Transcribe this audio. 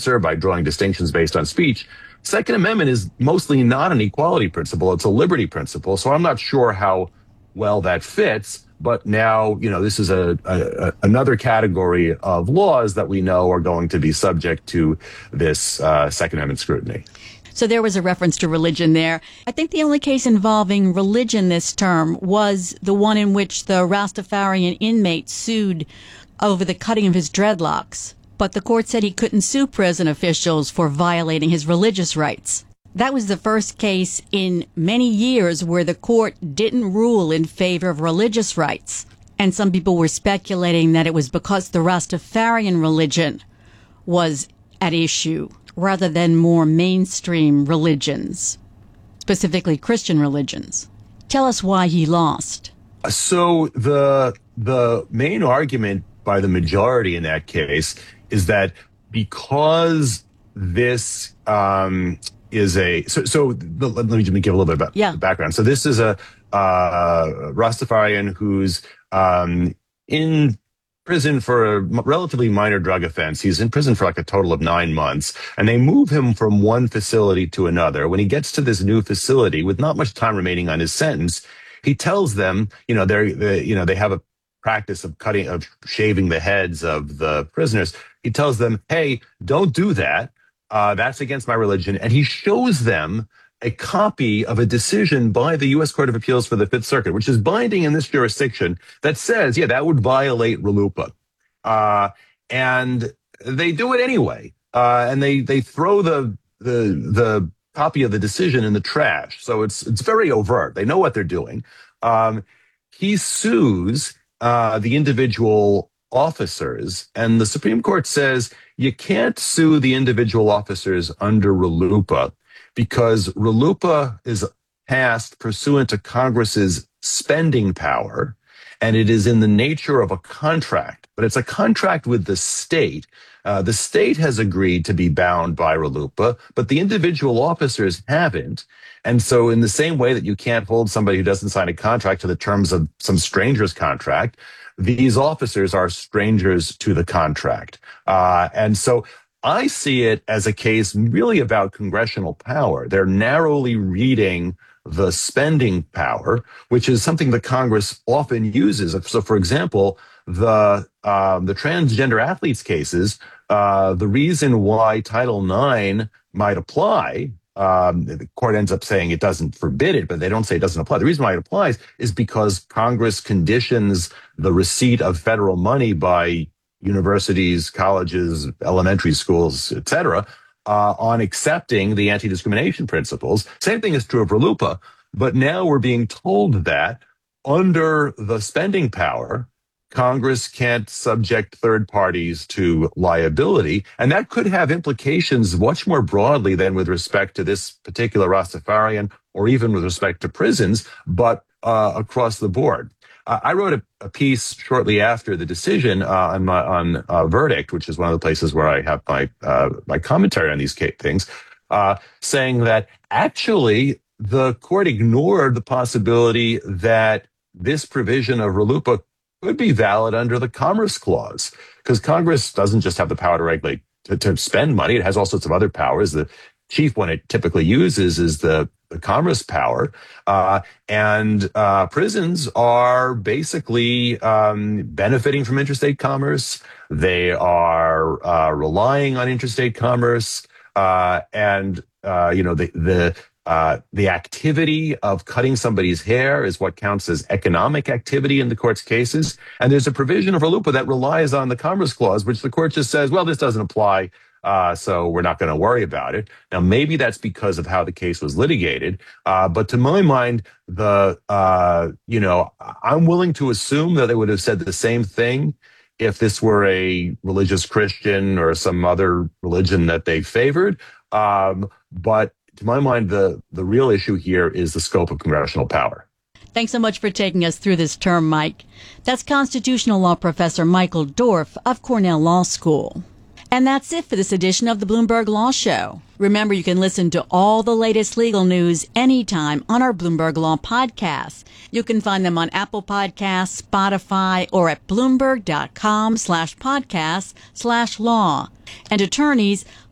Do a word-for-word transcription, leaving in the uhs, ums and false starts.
answer by drawing distinctions based on speech. Second Amendment is mostly not an equality principle. It's a liberty principle. So I'm not sure how well that fits. But now, you know, this is a, a, a another category of laws that we know are going to be subject to this uh, Second Amendment scrutiny. So there was a reference to religion there. I think the only case involving religion this term was the one in which the Rastafarian inmate sued over the cutting of his dreadlocks. But the court said he couldn't sue prison officials for violating his religious rights. That was the first case in many years where the court didn't rule in favor of religious rights. And some people were speculating that it was because the Rastafarian religion was at issue rather than more mainstream religions, specifically Christian religions. Tell us why he lost. So the the main argument by the majority in that case is that because this um, is a so so the, let me just give a little bit about yeah. the background. So this is a uh, Rastafarian who's um, in prison for a relatively minor drug offense. He's in prison for like a total of nine months, and they move him from one facility to another. When he gets to this new facility with not much time remaining on his sentence, he tells them, you know, they're, they, you know, they have a practice of cutting, of shaving the heads of the prisoners. He tells them, hey, don't do that. Uh, that's against my religion. And he shows them a copy of a decision by the U S Court of Appeals for the Fifth Circuit, which is binding in this jurisdiction, that says, yeah, that would violate RLUIPA. Uh, and they do it anyway. Uh, and they, they throw the, the, the copy of the decision in the trash. So it's, it's very overt. They know what they're doing. Um, he sues, uh, the individual officers, and the Supreme Court says you can't sue the individual officers under RLUIPA because RLUIPA is passed pursuant to Congress's spending power, and it is in the nature of a contract, but it's a contract with the state. Uh, the state has agreed to be bound by RLUIPA, but the individual officers haven't. And so in the same way that you can't hold somebody who doesn't sign a contract to the terms of some stranger's contract, these officers are strangers to the contract. Uh, and so I see it as a case really about congressional power. They're narrowly reading the spending power, which is something that Congress often uses. So, for example, the um, the transgender athletes cases, uh, the reason why Title nine might apply, um, the court ends up saying it doesn't forbid it, but they don't say it doesn't apply. The reason why it applies is because Congress conditions the receipt of federal money by universities, colleges, elementary schools, et cetera, uh, on accepting the anti-discrimination principles. Same thing is true of RLUIPA, but now we're being told that under the spending power, Congress can't subject third parties to liability. And that could have implications much more broadly than with respect to this particular Rastafarian or even with respect to prisons, but uh, across the board. Uh, I wrote a, a piece shortly after the decision uh, on, my, on uh, Verdict, which is one of the places where I have my uh, my commentary on these things, uh, saying that actually the court ignored the possibility that this provision of RLUIPA could be valid under the Commerce Clause, because Congress doesn't just have the power to regulate, to, to spend money. It has all sorts of other powers. The chief one it typically uses is the, the commerce power. Uh, and uh, prisons are basically um, benefiting from interstate commerce. They are uh, relying on interstate commerce. Uh, and, uh, you know, the, the, Uh, the activity of cutting somebody's hair is what counts as economic activity in the court's cases. And there's a provision of RLUIPA that relies on the Commerce Clause, which the court just says, well, this doesn't apply, uh, so we're not going to worry about it. Now, maybe that's because of how the case was litigated. Uh, but to my mind, the, uh, you know, I'm willing to assume that they would have said the same thing if this were a religious Christian or some other religion that they favored. Um, but to my mind, the, the real issue here is the scope of congressional power. Thanks so much for taking us through this term, Mike. That's constitutional law professor Michael Dorf of Cornell Law School. And that's it for this edition of the Bloomberg Law Show. Remember, you can listen to all the latest legal news anytime on our Bloomberg Law podcasts. You can find them on Apple Podcasts, Spotify, or at bloomberg.com slash podcast slash law. And attorneys,